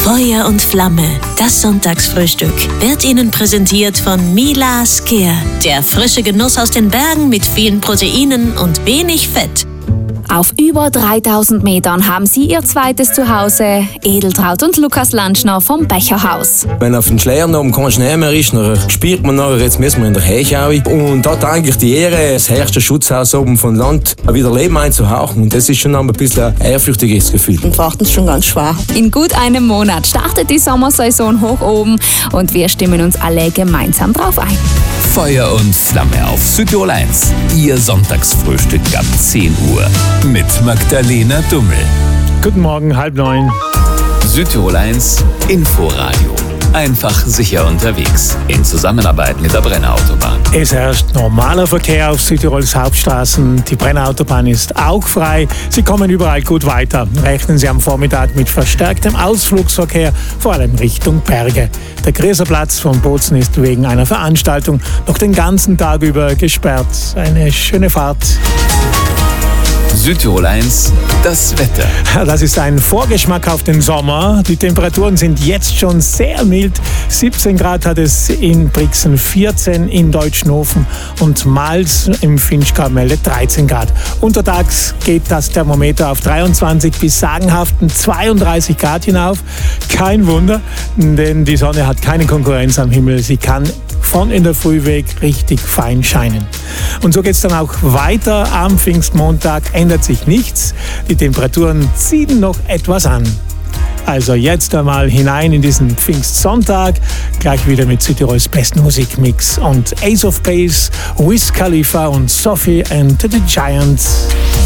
Feuer und Flamme, das Sonntagsfrühstück, wird Ihnen präsentiert von Mila Skier. Der frische Genuss aus den Bergen mit vielen Proteinen und wenig Fett. Auf über 3000 Metern haben sie ihr zweites Zuhause, Edeltraud und Lukas Lantschner vom Becherhaus. Wenn auf den Schleiern oben kein Schnee mehr ist, dann spürt man nachher, jetzt müssen wir in der Heichau. Und da hat eigentlich die Ehre, das höchste Schutzhaus oben vom Land wieder Leben einzuhauchen. Und das ist schon ein bisschen ein ehrfürchtiges Gefühl. Wir brauchten es schon ganz schwer. In gut einem Monat startet die Sommersaison hoch oben und wir stimmen uns alle gemeinsam drauf ein. Feuer und Flamme auf Südtirol 1. Ihr Sonntagsfrühstück ab 10 Uhr. Mit Magdalena Dummel. Guten Morgen, 8:30. Südtirol 1 Inforadio. Einfach sicher unterwegs. In Zusammenarbeit mit der Brenner Autobahn. Es herrscht normaler Verkehr auf Südtirols Hauptstraßen. Die Brenner Autobahn ist auch frei. Sie kommen überall gut weiter. Rechnen Sie am Vormittag mit verstärktem Ausflugsverkehr, vor allem Richtung Berge. Der Grieserplatz von Bozen ist wegen einer Veranstaltung noch den ganzen Tag über gesperrt. Eine schöne Fahrt. Südtirol 1, das Wetter. Das ist ein Vorgeschmack auf den Sommer. Die Temperaturen sind jetzt schon sehr mild. 17 Grad hat es in Brixen, 14 in Deutschenhofen und Mals im Finchgau meldet 13 Grad. Untertags geht das Thermometer auf 23 bis sagenhaften 32 Grad hinauf. Kein Wunder, denn die Sonne hat keine Konkurrenz am Himmel. Sie kann von in der Früh weg richtig fein scheinen. Und so geht es dann auch weiter. Am Pfingstmontag ändert sich nichts. Die Temperaturen ziehen noch etwas an. Also jetzt einmal hinein in diesen Pfingstsonntag. Gleich wieder mit Südtirols besten Musikmix und Ace of Base, Wiz Khalifa und Sophie and the Giants.